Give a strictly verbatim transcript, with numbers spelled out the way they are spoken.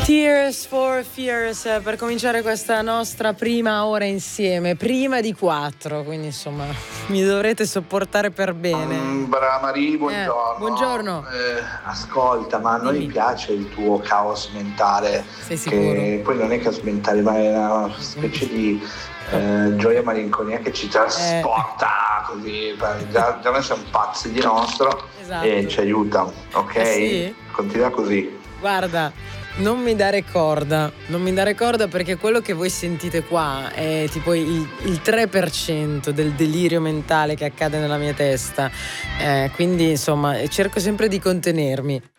Tears for Fears, eh, per cominciare questa nostra prima ora insieme, prima di quattro, quindi insomma mi dovrete sopportare per bene. Mm, Bra Marie, buongiorno. Eh, buongiorno. Eh, ascolta, ma a noi Dimmi. piace il tuo caos mentale. Sei sicuro? Che poi non è caos mentale, ma è una specie di eh, gioia malinconia che ci trasporta così. Già, già noi siamo pazzi di nostro. Esatto. E ci aiuta, ok? Eh sì? Continua così. Guarda, non mi dare corda, non mi dare corda perché quello che voi sentite qua è tipo il, il tre per cento del delirio mentale che accade nella mia testa, eh, quindi insomma cerco sempre di contenermi.